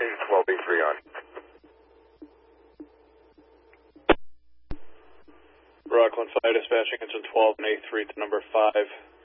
Engine 12, A3 on. Rockland 5 dispatching engine 12 and A3 to number 5.